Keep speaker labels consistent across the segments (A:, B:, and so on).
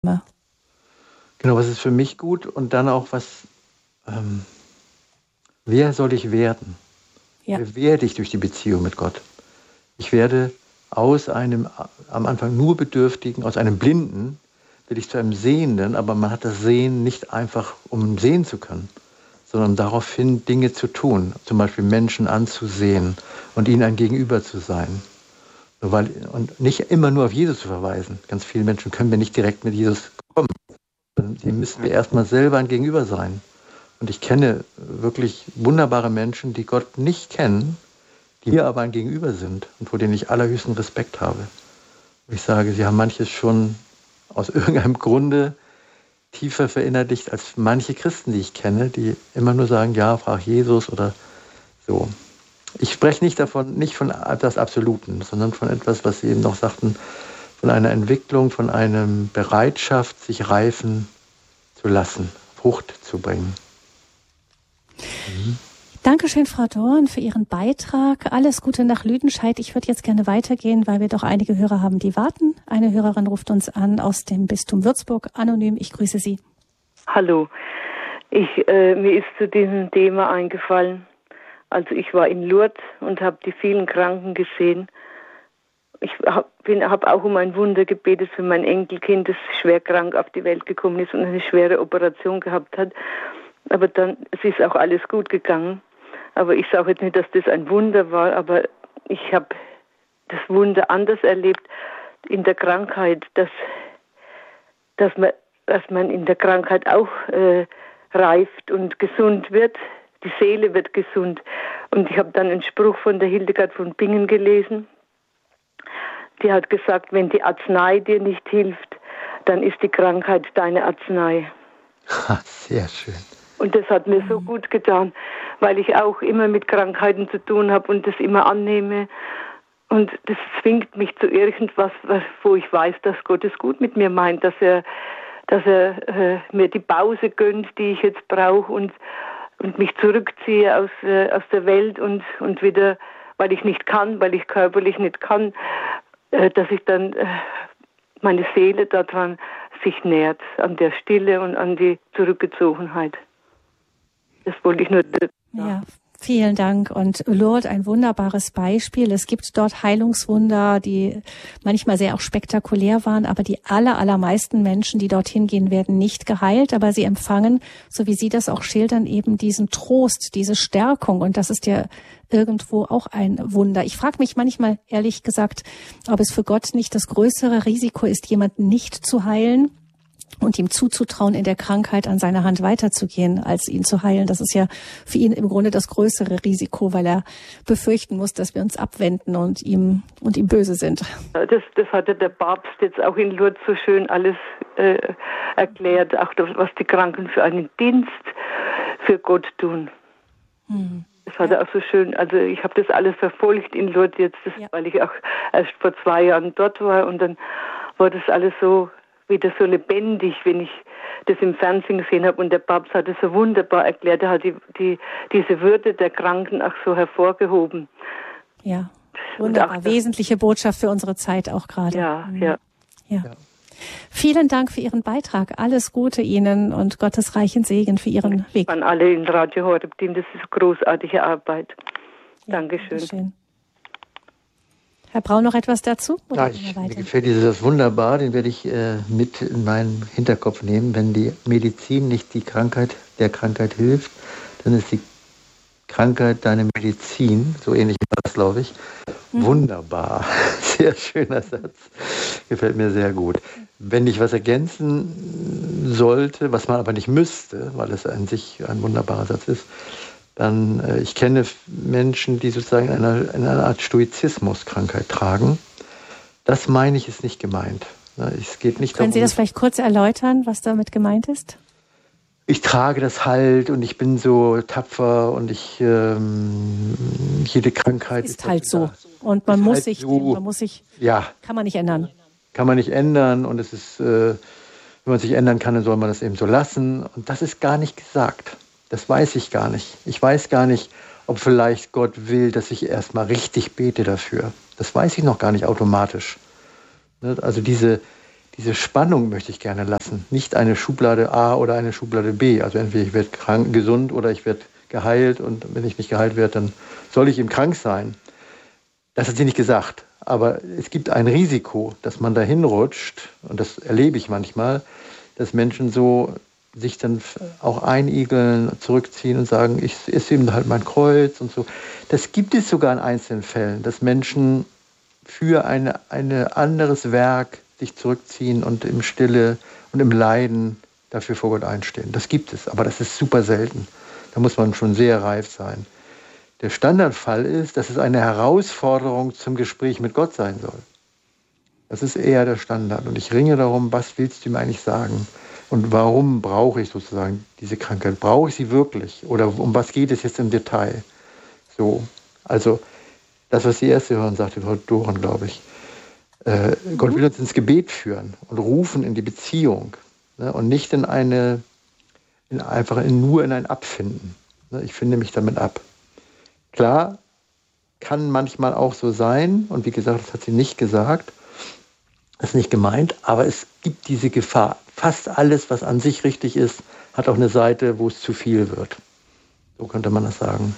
A: Genau, was ist für mich gut und dann auch wer soll ich werden?
B: Ja.
A: Wer werde ich durch die Beziehung mit Gott? Ich werde aus einem am Anfang nur Bedürftigen, aus einem Blinden, werde ich zu einem Sehenden, aber man hat das Sehen nicht einfach, um sehen zu können, sondern daraufhin Dinge zu tun, zum Beispiel Menschen anzusehen und ihnen ein Gegenüber zu sein. Und nicht immer nur auf Jesus zu verweisen. Ganz viele Menschen können wir nicht direkt mit Jesus kommen. Die müssen wir erstmal selber ein Gegenüber sein. Und ich kenne wirklich wunderbare Menschen, die Gott nicht kennen, die mir aber ein Gegenüber sind und vor denen ich allerhöchsten Respekt habe. Und ich sage, sie haben manches schon aus irgendeinem Grunde tiefer verinnerlicht als manche Christen, die ich kenne, die immer nur sagen, ja, frag Jesus oder so. Ich spreche nicht von etwas Absoluten, sondern von etwas, was Sie eben noch sagten, von einer Entwicklung, von einer Bereitschaft, sich reifen zu lassen, Frucht zu bringen.
B: Dankeschön, Frau Dorn, für Ihren Beitrag. Alles Gute nach Lüdenscheid. Ich würde jetzt gerne weitergehen, weil wir doch einige Hörer haben, die warten. Eine Hörerin ruft uns an aus dem Bistum Würzburg. Anonym, ich grüße Sie.
C: Hallo. Mir ist zu diesem Thema eingefallen. Also ich war in Lourdes und habe die vielen Kranken gesehen. Ich habe auch um ein Wunder gebetet für mein Enkelkind, das schwer krank auf die Welt gekommen ist und eine schwere Operation gehabt hat. Aber dann, es ist auch alles gut gegangen. Aber ich sage jetzt nicht, dass das ein Wunder war, aber ich habe das Wunder anders erlebt in der Krankheit, dass man in der Krankheit auch reift und gesund wird. Die Seele wird gesund. Und ich habe dann einen Spruch von der Hildegard von Bingen gelesen. Die hat gesagt, wenn die Arznei dir nicht hilft, dann ist die Krankheit deine Arznei.
A: Sehr schön.
C: Und das hat mir so gut getan, weil ich auch immer mit Krankheiten zu tun habe und das immer annehme. Und das zwingt mich zu irgendwas, wo ich weiß, dass Gott es gut mit mir meint, dass er mir die Pause gönnt, die ich jetzt brauche und mich zurückziehe aus der Welt und wieder, weil ich körperlich nicht kann, dass ich dann meine Seele daran sich nährt, an der Stille und an die Zurückgezogenheit. Das wollte ich nur.
B: Ja, vielen Dank. Und Lourdes, ein wunderbares Beispiel. Es gibt dort Heilungswunder, die manchmal sehr auch spektakulär waren, aber die allermeisten Menschen, die dorthin gehen, werden nicht geheilt, aber sie empfangen, so wie Sie das auch schildern, eben diesen Trost, diese Stärkung. Und das ist ja irgendwo auch ein Wunder. Ich frage mich manchmal, ehrlich gesagt, ob es für Gott nicht das größere Risiko ist, jemanden nicht zu heilen und ihm zuzutrauen, in der Krankheit an seiner Hand weiterzugehen, als ihn zu heilen. Das ist ja für ihn im Grunde das größere Risiko, weil er befürchten muss, dass wir uns abwenden und ihm böse sind.
C: Das hatte der Papst jetzt auch in Lourdes so schön alles erklärt, auch was die Kranken für einen Dienst für Gott tun. Das hat er auch so schön, also ich habe das alles verfolgt in Lourdes jetzt, weil ich auch erst vor 2 Jahren dort war und dann war das alles so wieder so lebendig, wenn ich das im Fernsehen gesehen habe. Und der Papst hat es so wunderbar erklärt. Er hat diese Würde der Kranken auch so hervorgehoben.
B: Ja, wunderbar. Wesentliche Botschaft für unsere Zeit auch gerade.
C: Ja.
B: Vielen Dank für Ihren Beitrag. Alles Gute Ihnen und Gottes reichen Segen für Ihren Weg.
C: An alle in Radio Horeb-Team, das ist großartige Arbeit. Dankeschön.
B: Dankeschön. Herr Braun, noch etwas dazu?
A: Ja, mir gefällt das wunderbar, den werde ich mit in meinen Hinterkopf nehmen. Wenn die Medizin nicht der Krankheit hilft, dann ist die Krankheit deine Medizin, so ähnlich war das, glaube ich. Wunderbar, sehr schöner Satz, gefällt mir sehr gut. Wenn ich was ergänzen sollte, was man aber nicht müsste, weil es an sich ein wunderbarer Satz ist, dann, ich kenne Menschen, die sozusagen eine Art Stoizismus-Krankheit tragen. Das meine ich, ist nicht gemeint. Es geht nicht
B: Können Sie das vielleicht kurz erläutern, was damit gemeint ist?
A: Ich trage das halt und ich bin so tapfer und jede Krankheit
B: ist halt so. Und man muss sich,
A: ja,
B: kann man nicht ändern.
A: Kann man nicht ändern und es ist, wenn man sich ändern kann, dann soll man das eben so lassen. Und das ist gar nicht gesagt. Das weiß ich gar nicht. Ich weiß gar nicht, ob vielleicht Gott will, dass ich erstmal richtig bete dafür. Das weiß ich noch gar nicht automatisch. Also diese diese Spannung möchte ich gerne lassen. Nicht eine Schublade A oder eine Schublade B. Also entweder ich werde krank, gesund oder ich werde geheilt. Und wenn ich nicht geheilt werde, dann soll ich eben krank sein. Das hat sie nicht gesagt. Aber es gibt ein Risiko, dass man dahin rutscht. Und das erlebe ich manchmal, dass Menschen so sich dann auch einigeln, zurückziehen und sagen, ich esse eben halt mein Kreuz und so. Das gibt es sogar in einzelnen Fällen, dass Menschen für ein anderes Werk sich zurückziehen und im Stille und im Leiden dafür vor Gott einstehen. Das gibt es, aber das ist super selten. Da muss man schon sehr reif sein. Der Standardfall ist, dass es eine Herausforderung zum Gespräch mit Gott sein soll. Das ist eher der Standard. Und ich ringe darum, was willst du mir eigentlich sagen? Und warum brauche ich sozusagen diese Krankheit? Brauche ich sie wirklich? Oder um was geht es jetzt im Detail? So, also das, was die erste Hörerin sagte, Frau Doren, glaube ich. Gott will uns ins Gebet führen und rufen in die Beziehung, ne? Und nicht nur in ein Abfinden. Ne? Ich finde mich damit ab. Klar, kann manchmal auch so sein, und wie gesagt, das hat sie nicht gesagt, das ist nicht gemeint, aber es gibt diese Gefahr. Fast alles, was an sich richtig ist, hat auch eine Seite, wo es zu viel wird. So könnte man das sagen.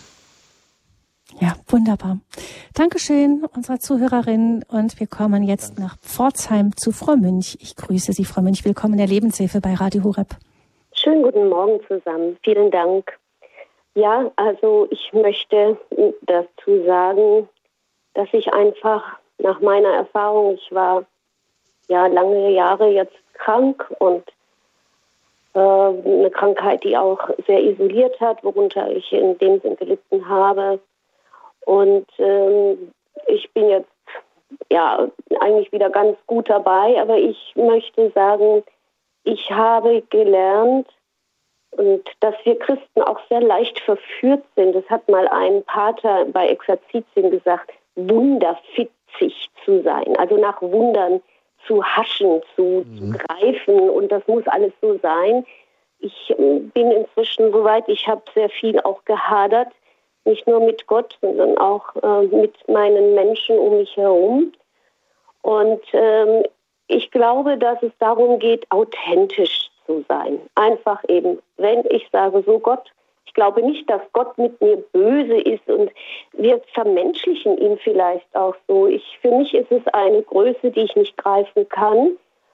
B: Ja, wunderbar. Dankeschön, unserer Zuhörerin. Und wir kommen jetzt nach Pforzheim zu Frau Münch. Ich grüße Sie, Frau Münch. Willkommen in der Lebenshilfe bei Radio Horeb.
D: Schönen guten Morgen zusammen. Vielen Dank. Ja, also ich möchte dazu sagen, dass ich einfach nach meiner Erfahrung, ich war ja lange Jahre jetzt krank und eine Krankheit, die auch sehr isoliert hat, worunter ich in dem Sinn gelitten habe. Und ich bin jetzt ja eigentlich wieder ganz gut dabei, aber ich möchte sagen, ich habe gelernt, und dass wir Christen auch sehr leicht verführt sind. Das hat mal ein Pater bei Exerzitien gesagt, wunderfitzig zu sein, also nach Wundern zu haschen, zu greifen, und das muss alles so sein. Ich bin inzwischen soweit, ich habe sehr viel auch gehadert, nicht nur mit Gott, sondern auch mit meinen Menschen um mich herum. Und ich glaube, dass es darum geht, authentisch zu sein. Einfach eben, wenn ich sage, so Gott, ich glaube nicht, dass Gott mit mir böse ist, und wir vermenschlichen ihn vielleicht auch so. Für mich ist es eine Größe, die ich nicht greifen kann,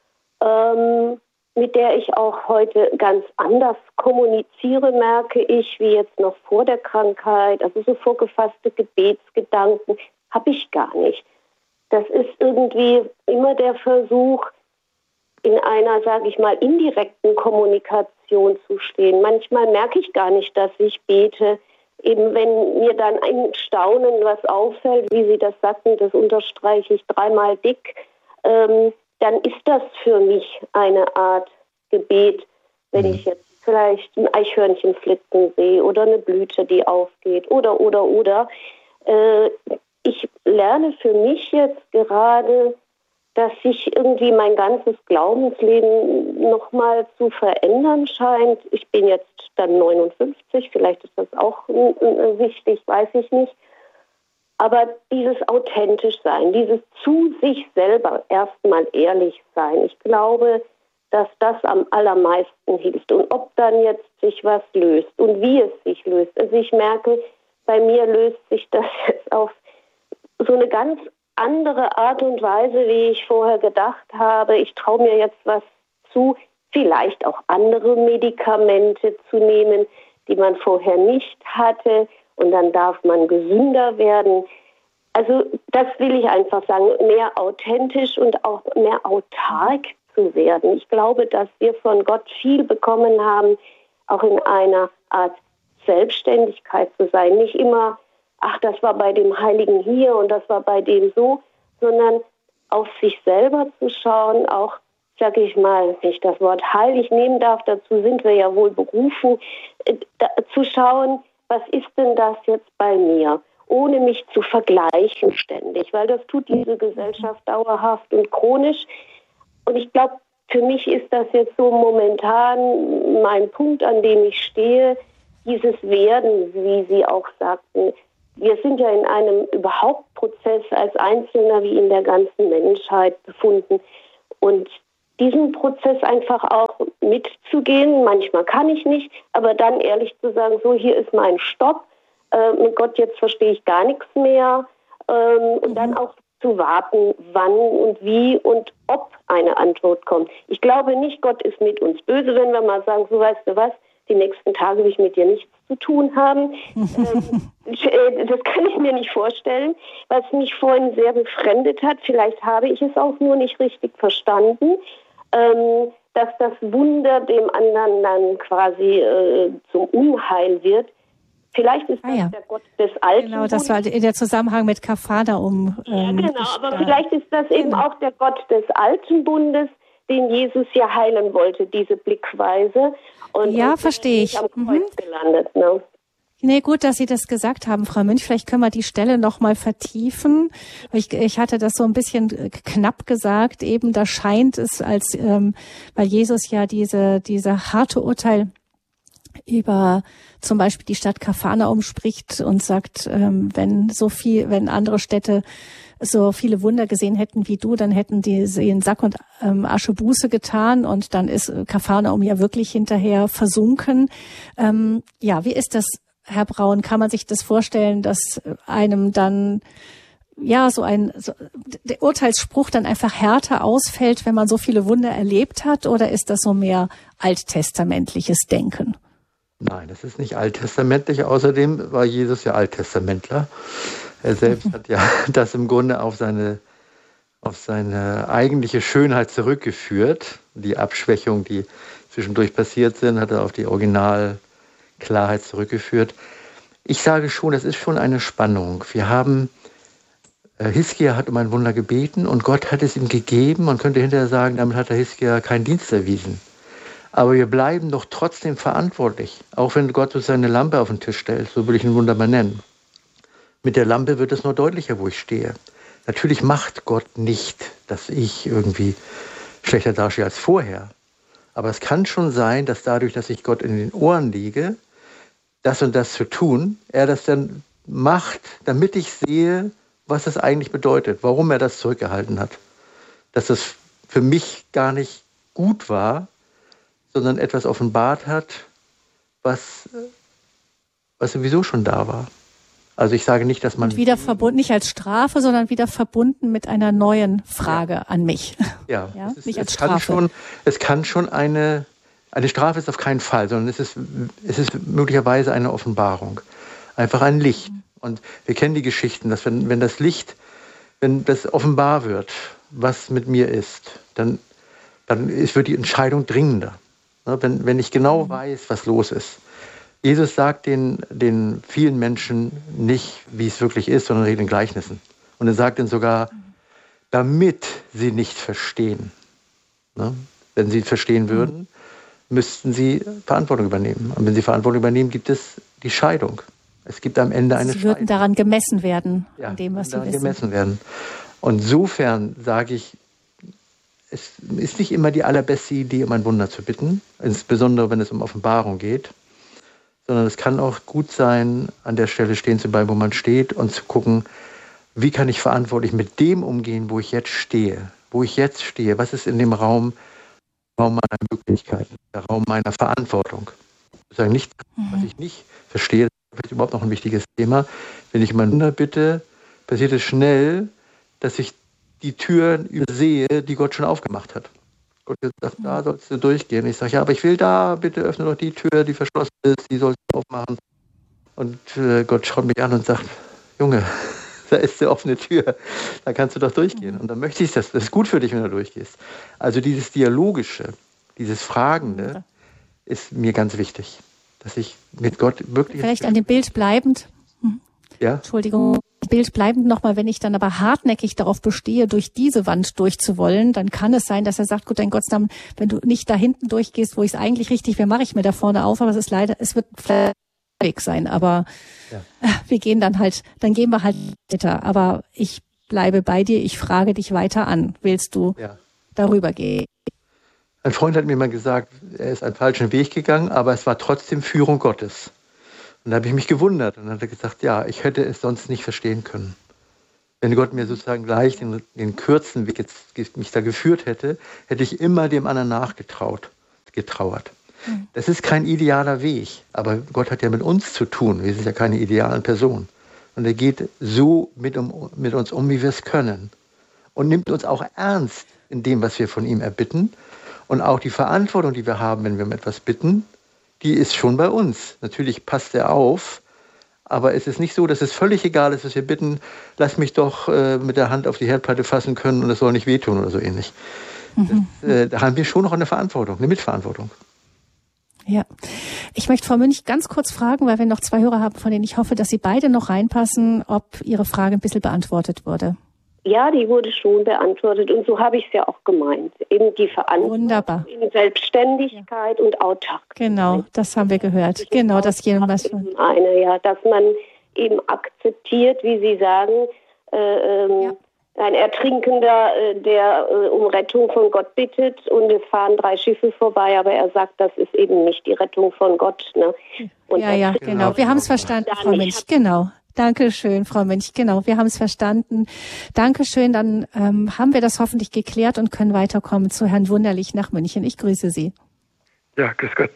D: mit der ich auch heute ganz anders kommuniziere, merke ich, wie jetzt noch vor der Krankheit. Also so vorgefasste Gebetsgedanken habe ich gar nicht. Das ist irgendwie immer der Versuch, in einer, sage ich mal, indirekten Kommunikation zu stehen. Manchmal merke ich gar nicht, dass ich bete. Eben wenn mir dann ein Staunen was auffällt, wie Sie das sagten, das unterstreiche ich 3-mal dick, dann ist das für mich eine Art Gebet, wenn ich jetzt vielleicht ein Eichhörnchen flitzen sehe oder eine Blüte, die aufgeht oder. Ich lerne für mich jetzt gerade, dass sich irgendwie mein ganzes Glaubensleben nochmal zu verändern scheint. Ich bin jetzt dann 59, vielleicht ist das auch wichtig, weiß ich nicht. Aber dieses authentisch sein, dieses zu sich selber erstmal ehrlich sein, ich glaube, dass das am allermeisten hilft. Und ob dann jetzt sich was löst und wie es sich löst. Also ich merke, bei mir löst sich das jetzt auf so eine ganz andere Art und Weise, wie ich vorher gedacht habe. Ich traue mir jetzt was zu, vielleicht auch andere Medikamente zu nehmen, die man vorher nicht hatte. Und dann darf man gesünder werden. Also das will ich einfach sagen, mehr authentisch und auch mehr autark zu werden. Ich glaube, dass wir von Gott viel bekommen haben, auch in einer Art Selbstständigkeit zu sein. Nicht immer, ach, das war bei dem Heiligen hier und das war bei dem so, sondern auf sich selber zu schauen, auch, sage ich mal, wenn ich das Wort heilig nehmen darf, dazu sind wir ja wohl berufen, zu schauen, was ist denn das jetzt bei mir, ohne mich zu vergleichen ständig, weil das tut diese Gesellschaft dauerhaft und chronisch. Und ich glaube, für mich ist das jetzt so momentan mein Punkt, an dem ich stehe, dieses Werden, wie Sie auch sagten. Wir sind ja in einem überhaupt Prozess als Einzelner wie in der ganzen Menschheit befunden. Und diesen Prozess einfach auch mitzugehen. Manchmal kann ich nicht, aber dann ehrlich zu sagen, so, hier ist mein Stopp. Mit Gott, jetzt verstehe ich gar nichts mehr. Und dann auch zu warten, wann und wie und ob eine Antwort kommt. Ich glaube nicht, Gott ist mit uns böse, wenn wir mal sagen, so, weißt du was, die nächsten Tage will ich mit dir nichts zu tun haben. Das kann ich mir nicht vorstellen. Was mich vorhin sehr befremdet hat, vielleicht habe ich es auch nur nicht richtig verstanden, dass das Wunder dem anderen dann quasi zum Unheil wird. Vielleicht ist das der Gott des Alten.
B: Genau, das war in der Zusammenhang mit Kapharnaum.
D: Ja, genau, aber vielleicht ist das eben auch der Gott des Alten Bundes, den Jesus ja heilen wollte, diese Blickweise. Und
B: verstehe ich.
D: Am Kreuz gelandet, ne?
B: Nee, gut, dass Sie das gesagt haben, Frau Münch. Vielleicht können wir die Stelle noch mal vertiefen. Ich hatte das so ein bisschen knapp gesagt. Eben, da scheint es, als weil Jesus ja diese harte Urteil über zum Beispiel die Stadt Kapharnaum spricht und sagt, wenn andere Städte so viele Wunder gesehen hätten wie du, dann hätten die in Sack und Asche Buße getan und dann ist Kapharnaum ja wirklich hinterher versunken. Wie ist das, Herr Braun? Kann man sich das vorstellen, dass einem dann der Urteilsspruch dann einfach härter ausfällt, wenn man so viele Wunder erlebt hat, oder ist das so mehr alttestamentliches Denken?
A: Nein, das ist nicht alttestamentlich. Außerdem war Jesus ja Alttestamentler. Er selbst hat ja das im Grunde auf seine eigentliche Schönheit zurückgeführt. Die Abschwächung, die zwischendurch passiert sind, hat er auf die Originalklarheit zurückgeführt. Ich sage schon, es ist schon eine Spannung. Wir haben, Hiskia hat um ein Wunder gebeten und Gott hat es ihm gegeben. Man könnte hinterher sagen, damit hat der Hiskia keinen Dienst erwiesen. Aber wir bleiben doch trotzdem verantwortlich. Auch wenn Gott uns seine Lampe auf den Tisch stellt, so will ich ihn wunderbar nennen. Mit der Lampe wird es nur deutlicher, wo ich stehe. Natürlich macht Gott nicht, dass ich irgendwie schlechter dastehe als vorher. Aber es kann schon sein, dass dadurch, dass ich Gott in den Ohren liege, das und das zu tun, er das dann macht, damit ich sehe, was das eigentlich bedeutet, warum er das zurückgehalten hat. Dass das für mich gar nicht gut war, sondern etwas offenbart hat, was sowieso schon da war. Also ich sage nicht, dass man...
B: Und wieder verbunden, nicht als Strafe, sondern wieder verbunden mit einer neuen Frage an mich.
A: Ja,
B: nicht als Strafe.
A: Es kann schon eine Strafe ist auf keinen Fall, sondern es ist möglicherweise eine Offenbarung. Einfach ein Licht. Und wir kennen die Geschichten, dass wenn das offenbar wird, was mit mir ist, dann wird die Entscheidung dringender. Wenn ich genau weiß, was los ist. Jesus sagt den vielen Menschen nicht, wie es wirklich ist, sondern redet in Gleichnissen. Und er sagt ihnen sogar, damit sie nicht verstehen. Wenn sie verstehen würden, müssten sie Verantwortung übernehmen. Und wenn sie Verantwortung übernehmen, gibt es die Scheidung. Es gibt am Ende eine Scheidung.
B: Sie würden daran gemessen werden, an dem, was sie wissen.
A: Gemessen werden. Und insofern sage ich, es ist nicht immer die allerbeste Idee, um ein Wunder zu bitten, insbesondere wenn es um Offenbarung geht, sondern es kann auch gut sein, an der Stelle stehen zu bleiben, wo man steht und zu gucken, wie kann ich verantwortlich mit dem umgehen, wo ich jetzt stehe. Was ist in dem Raum meiner Möglichkeiten, der Raum meiner Verantwortung. Ich sage nicht, was ich nicht verstehe, das ist überhaupt noch ein wichtiges Thema. Wenn ich um ein Wunder bitte, passiert es schnell, dass ich die Türen übersehe, die Gott schon aufgemacht hat. Gott sagt, da sollst du durchgehen. Ich sage, ja, aber ich will da, bitte öffne doch die Tür, die verschlossen ist, die sollst du aufmachen. Und Gott schaut mich an und sagt, Junge, da ist die offene Tür, da kannst du doch durchgehen. Und dann möchte ich das ist gut für dich, wenn du durchgehst. Also dieses Dialogische, dieses Fragende ist mir ganz wichtig, dass ich mit Gott wirklich...
B: Vielleicht an dem Bild bleibend.
A: Ja?
B: Entschuldigung. Bild bleibend nochmal, wenn ich dann aber hartnäckig darauf bestehe, durch diese Wand durchzuwollen, dann kann es sein, dass er sagt, gut, dein Gottesnamen, wenn du nicht da hinten durchgehst, wo ich es eigentlich richtig wäre, mache ich mir da vorne auf, aber es wird vielleicht Weg sein, aber wir gehen dann gehen wir halt weiter. Aber ich bleibe bei dir, ich frage dich weiter an. Willst du darüber gehen?
A: Ein Freund hat mir mal gesagt, er ist einen falschen Weg gegangen, aber es war trotzdem Führung Gottes. Und da habe ich mich gewundert und dann hat er gesagt, ja, ich hätte es sonst nicht verstehen können. Wenn Gott mir sozusagen gleich den kürzen Weg jetzt mich da geführt hätte, hätte ich immer dem anderen getrauert. Das ist kein idealer Weg, aber Gott hat ja mit uns zu tun. Wir sind ja keine idealen Personen. Und er geht so mit uns um, wie wir es können. Und nimmt uns auch ernst in dem, was wir von ihm erbitten. Und auch die Verantwortung, die wir haben, wenn wir um etwas bitten, die ist schon bei uns. Natürlich passt er auf, aber es ist nicht so, dass es völlig egal ist, was wir bitten, lass mich doch mit der Hand auf die Herdplatte fassen können und es soll nicht wehtun oder so ähnlich. Da haben wir schon noch eine Verantwortung, eine Mitverantwortung.
B: Ja, ich möchte Frau Münch ganz kurz fragen, weil wir noch 2 Hörer haben, von denen ich hoffe, dass sie beide noch reinpassen, ob Ihre Frage ein bisschen beantwortet wurde.
D: Ja, die wurde schon beantwortet und so habe ich es ja auch gemeint. Eben die Verantwortung in Selbstständigkeit und Autark.
B: Genau, das haben wir gehört. Genau, dass jedem was von.
D: Dass man eben akzeptiert, wie Sie sagen, ein Ertrinkender, der um Rettung von Gott bittet und es fahren 3 Schiffe vorbei, aber er sagt, das ist eben nicht die Rettung von Gott. Ne? Und
B: ja, genau. Wir haben es verstanden, Frau Münch. Genau. Dankeschön, Frau Münch. Genau, wir haben es verstanden. Dankeschön. Dann haben wir das hoffentlich geklärt und können weiterkommen zu Herrn Wunderlich nach München. Ich grüße Sie.
E: Ja, grüß Gott.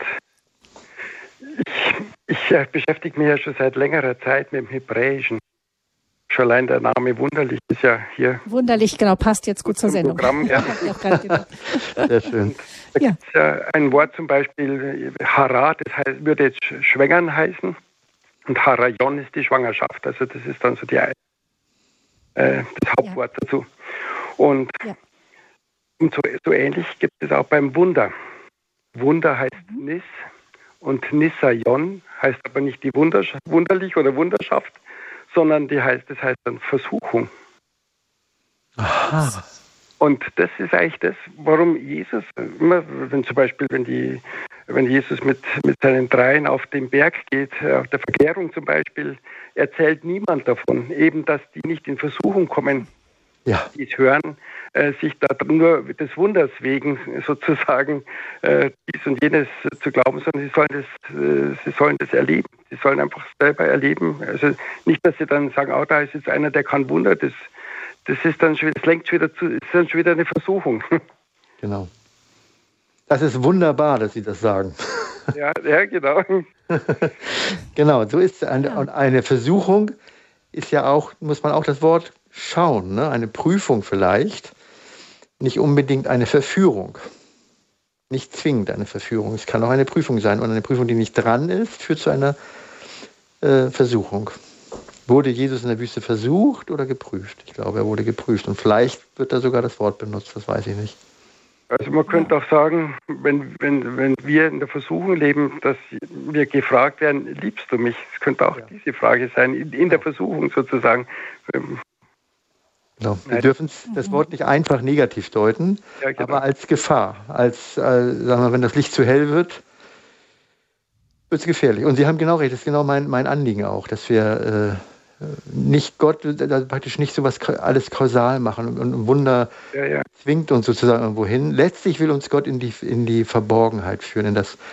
E: Ich beschäftige mich ja schon seit längerer Zeit mit dem Hebräischen. Schon allein der Name Wunderlich ist ja hier.
B: Wunderlich, genau, passt jetzt gut zur Sendung.
E: Programm, ja.
A: Sehr schön.
E: Da gibt es ja ein Wort zum Beispiel, Hara, das heißt, würde jetzt schwängern heißen. Und Harayon ist die Schwangerschaft. Also das ist dann so das Hauptwort dazu. Und so ähnlich gibt es auch beim Wunder. Wunder heißt Nis und Nisayon heißt aber nicht die Wunderlich oder Wunderschaft, sondern das heißt dann Versuchung.
A: Aha.
E: Und das ist eigentlich das, warum Jesus immer, wenn Jesus mit seinen Dreien auf den Berg geht, auf der Verklärung zum Beispiel, erzählt niemand davon, eben, dass die nicht in Versuchung kommen, die es hören, sich da nur des Wunders wegen sozusagen dies und jenes zu glauben, sondern sie sollen das erleben. Sie sollen einfach selber erleben. Also nicht, dass sie dann sagen, da ist jetzt einer, der kann Wunder, das ist dann schon, das lenkt schon wieder ist dann schon wieder eine Versuchung.
A: Genau. Das ist wunderbar, dass Sie das sagen.
E: Ja, genau.
A: Genau, so ist eine Versuchung ist ja auch, muss man auch das Wort schauen, ne? Eine Prüfung vielleicht, nicht unbedingt eine Verführung. Nicht zwingend eine Verführung. Es kann auch eine Prüfung sein und eine Prüfung, die nicht dran ist, führt zu einer Versuchung. Wurde Jesus in der Wüste versucht oder geprüft? Ich glaube, er wurde geprüft. Und vielleicht wird da sogar das Wort benutzt, das weiß ich nicht.
E: Also man könnte auch sagen, wenn wir in der Versuchung leben, dass wir gefragt werden, liebst du mich? Es könnte auch diese Frage sein, in der Versuchung sozusagen.
A: Genau. Wir dürfen das Wort nicht einfach negativ deuten, aber als Gefahr. Sagen wir, wenn das Licht zu hell wird es gefährlich. Und Sie haben genau recht, das ist genau mein Anliegen auch, dass wir nicht Gott, praktisch nicht sowas alles kausal machen und Wunder zwingt uns sozusagen irgendwo hin. Letztlich will uns Gott in die Verborgenheit führen, in das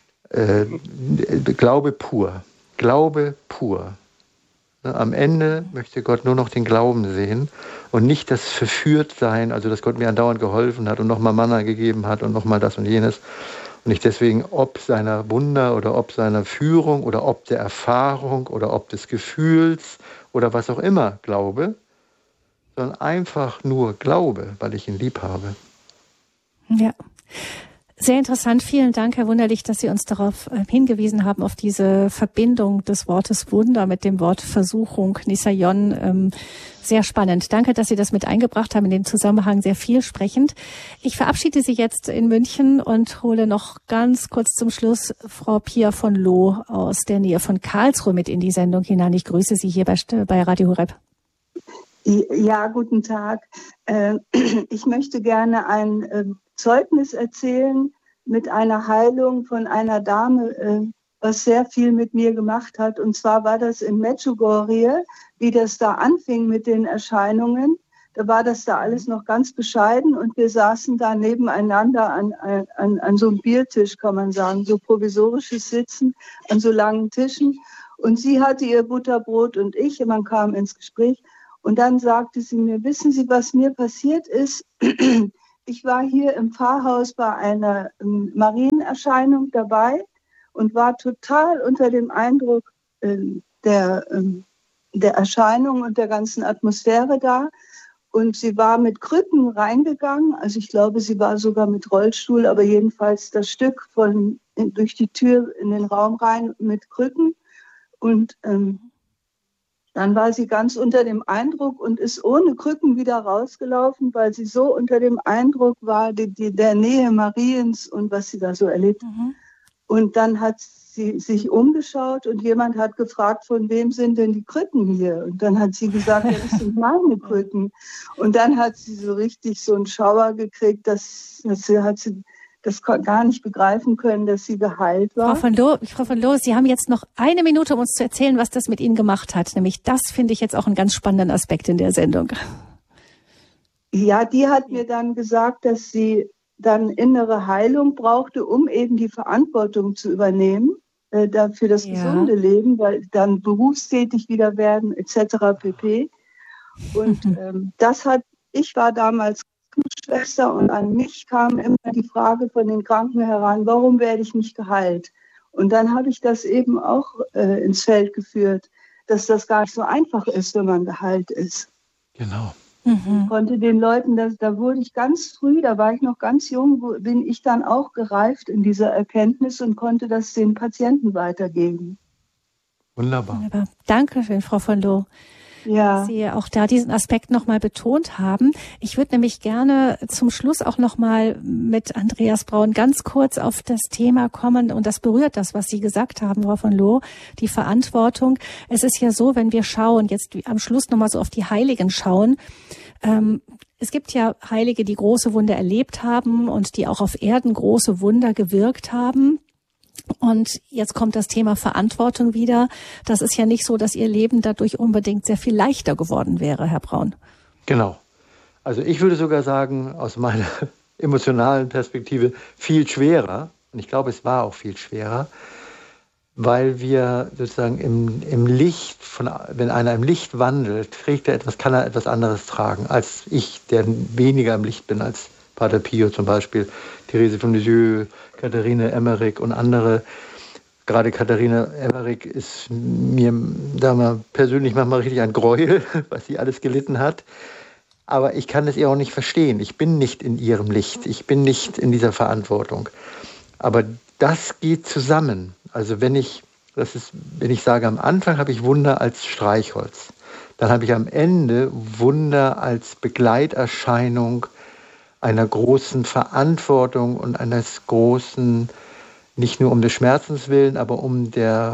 A: Glaube pur. Glaube pur. Am Ende möchte Gott nur noch den Glauben sehen und nicht das Verführtsein, also dass Gott mir andauernd geholfen hat und nochmal Manna gegeben hat und nochmal das und jenes. Und nicht deswegen ob seiner Wunder oder ob seiner Führung oder ob der Erfahrung oder ob des Gefühls oder was auch immer glaube, sondern einfach nur glaube, weil ich ihn lieb habe.
B: Ja. Sehr interessant. Vielen Dank, Herr Wunderlich, dass Sie uns darauf hingewiesen haben, auf diese Verbindung des Wortes Wunder mit dem Wort Versuchung, Nisayon. Sehr spannend. Danke, dass Sie das mit eingebracht haben, in dem Zusammenhang sehr vielsprechend. Ich verabschiede Sie jetzt in München und hole noch ganz kurz zum Schluss Frau Pia von Loh aus der Nähe von Karlsruhe mit in die Sendung hinein. Ich grüße Sie hier bei Radio Horeb.
F: Ja, guten Tag. Ich möchte gerne ein Zeugnis erzählen mit einer Heilung von einer Dame, was sehr viel mit mir gemacht hat. Und zwar war das in Medjugorje, wie das da anfing mit den Erscheinungen. Da war das da alles noch ganz bescheiden und wir saßen da nebeneinander an so einem Biertisch, kann man sagen, so provisorisches Sitzen an so langen Tischen. Und sie hatte ihr Butterbrot und man kam ins Gespräch. Und dann sagte sie mir, wissen Sie, was mir passiert ist? Ich war hier im Pfarrhaus bei einer Marienerscheinung dabei und war total unter dem Eindruck der Erscheinung und der ganzen Atmosphäre da. Und sie war mit Krücken reingegangen. Also ich glaube, sie war sogar mit Rollstuhl, aber jedenfalls das Stück durch die Tür in den Raum rein mit Krücken. Und dann war sie ganz unter dem Eindruck und ist ohne Krücken wieder rausgelaufen, weil sie so unter dem Eindruck war, der Nähe Mariens und was sie da so erlebt. Mhm. Und dann hat sie sich umgeschaut und jemand hat gefragt, von wem sind denn die Krücken hier? Und dann hat sie gesagt, ja, das sind meine Krücken. Und dann hat sie so richtig so einen Schauer gekriegt, dass sie das gar nicht begreifen können, dass sie geheilt war.
B: Frau von Loh, Sie haben jetzt noch 1 Minute, um uns zu erzählen, was das mit Ihnen gemacht hat. Nämlich das finde ich jetzt auch einen ganz spannenden Aspekt in der Sendung.
F: Ja, die hat mir dann gesagt, dass sie dann innere Heilung brauchte, um eben die Verantwortung zu übernehmen für das gesunde Leben, weil dann berufstätig wieder werden etc. pp. Und ich war damals Schwester und an mich kam immer die Frage von den Kranken heran, warum werde ich nicht geheilt? Und dann habe ich das eben auch ins Feld geführt, dass das gar nicht so einfach ist, wenn man geheilt ist.
A: Genau.
F: Ich konnte den Leuten, da wurde ich ganz früh, da war ich noch ganz jung, bin ich dann auch gereift in dieser Erkenntnis und konnte das den Patienten weitergeben.
A: Wunderbar.
B: Dankeschön, Frau von Loh.
F: Ja.
B: Dass Sie auch da diesen Aspekt nochmal betont haben. Ich würde nämlich gerne zum Schluss auch nochmal mit Andreas Braun ganz kurz auf das Thema kommen und das berührt das, was Sie gesagt haben, Frau von Loh, die Verantwortung. Es ist ja so, wenn wir schauen, jetzt am Schluss nochmal so auf die Heiligen schauen, es gibt ja Heilige, die große Wunder erlebt haben und die auch auf Erden große Wunder gewirkt haben. Und jetzt kommt das Thema Verantwortung wieder. Das ist ja nicht so, dass Ihr Leben dadurch unbedingt sehr viel leichter geworden wäre, Herr Braun.
A: Genau. Also ich würde sogar sagen, aus meiner emotionalen Perspektive viel schwerer. Und ich glaube, es war auch viel schwerer, weil wir sozusagen im Licht, wenn einer im Licht wandelt, kann er etwas anderes tragen als ich, der weniger im Licht bin als Pater Pio zum Beispiel, Therese von Lisieux, Katharine Emmerich und andere. Gerade Katharine Emmerich ist mir persönlich manchmal richtig ein Gräuel, was sie alles gelitten hat. Aber ich kann es ihr auch nicht verstehen. Ich bin nicht in ihrem Licht. Ich bin nicht in dieser Verantwortung. Aber das geht zusammen. Also wenn ich sage, am Anfang habe ich Wunder als Streichholz, dann habe ich am Ende Wunder als Begleiterscheinung einer großen Verantwortung und eines großen, nicht nur um des Schmerzens willen, aber um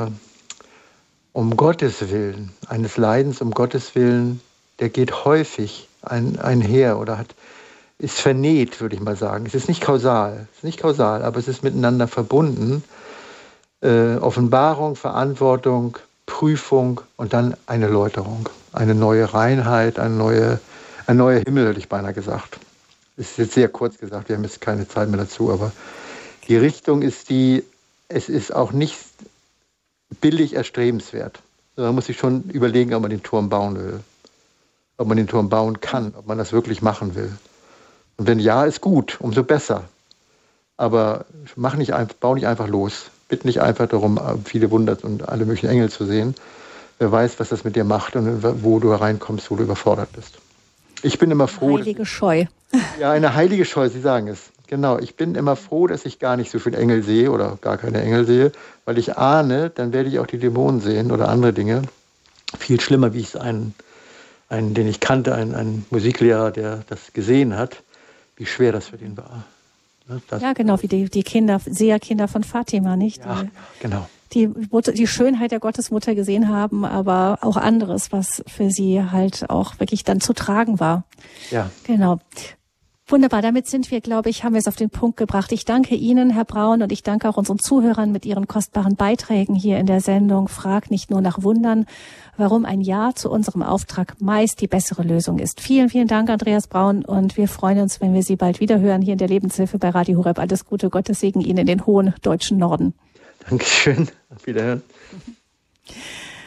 A: Gottes Willen, eines Leidens um Gottes Willen, der geht häufig einher oder ist vernäht, würde ich mal sagen. Es ist nicht kausal, aber es ist miteinander verbunden. Offenbarung, Verantwortung, Prüfung und dann eine Läuterung, eine neue Reinheit, ein neuer Himmel, hätte ich beinahe gesagt. Das ist jetzt sehr kurz gesagt, wir haben jetzt keine Zeit mehr dazu, aber die Richtung ist es ist auch nicht billig erstrebenswert. Man muss sich schon überlegen, ob man den Turm bauen will, ob man den Turm bauen kann, ob man das wirklich machen will. Und wenn ja, ist gut, umso besser. Aber bau nicht einfach los. Bitte nicht einfach darum, viele Wunder und alle möglichen Engel zu sehen. Wer weiß, was das mit dir macht und wo du reinkommst, wo du überfordert bist. Ich bin immer froh.
B: Heilige Scheu.
A: Ja, eine heilige Scheu, Sie sagen es. Genau, ich bin immer froh, dass ich gar nicht so viele Engel sehe oder gar keine Engel sehe, weil ich ahne, dann werde ich auch die Dämonen sehen oder andere Dinge. Viel schlimmer, wie ich es einen, den ich kannte, einen Musiklehrer, der das gesehen hat, wie schwer das für den war.
B: Ja, genau, wie die Kinder, Seherkinder von Fatima, nicht?
A: Ja, genau.
B: Die Schönheit der Gottesmutter gesehen haben, aber auch anderes, was für sie halt auch wirklich dann zu tragen war.
A: Ja.
B: Genau. Wunderbar, damit haben wir es auf den Punkt gebracht. Ich danke Ihnen, Herr Braun, und ich danke auch unseren Zuhörern mit Ihren kostbaren Beiträgen hier in der Sendung Frag nicht nur nach Wundern, warum ein Ja zu unserem Auftrag meist die bessere Lösung ist. Vielen, vielen Dank, Andreas Braun, und wir freuen uns, wenn wir Sie bald wieder hören hier in der Lebenshilfe bei Radio Horeb. Alles Gute, Gottes Segen Ihnen in den hohen deutschen Norden.
A: Dankeschön, auf Wiederhören.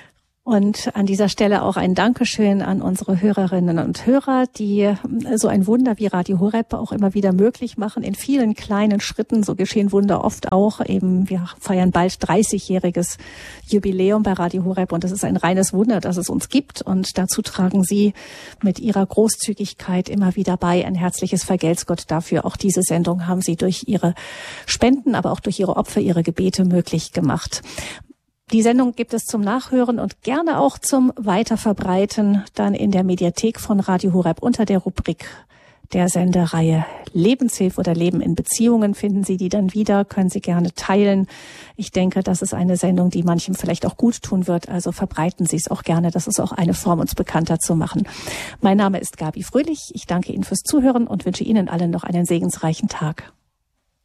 B: Und an dieser Stelle auch ein Dankeschön an unsere Hörerinnen und Hörer, die so ein Wunder wie Radio Horeb auch immer wieder möglich machen, in vielen kleinen Schritten. So geschehen Wunder oft auch. Eben, wir feiern bald 30-jähriges Jubiläum bei Radio Horeb und es ist ein reines Wunder, dass es uns gibt. Und dazu tragen Sie mit Ihrer Großzügigkeit immer wieder bei. Ein herzliches Vergelt's Gott dafür. Auch diese Sendung haben Sie durch Ihre Spenden, aber auch durch Ihre Opfer, Ihre Gebete möglich gemacht. Die Sendung gibt es zum Nachhören und gerne auch zum Weiterverbreiten dann in der Mediathek von Radio Horeb unter der Rubrik der Sendereihe Lebenshilfe oder Leben in Beziehungen finden Sie die dann wieder, können Sie gerne teilen. Ich denke, das ist eine Sendung, die manchem vielleicht auch gut tun wird, also verbreiten Sie es auch gerne. Das ist auch eine Form, uns bekannter zu machen. Mein Name ist Gabi Fröhlich. Ich danke Ihnen fürs Zuhören und wünsche Ihnen allen noch einen segensreichen Tag.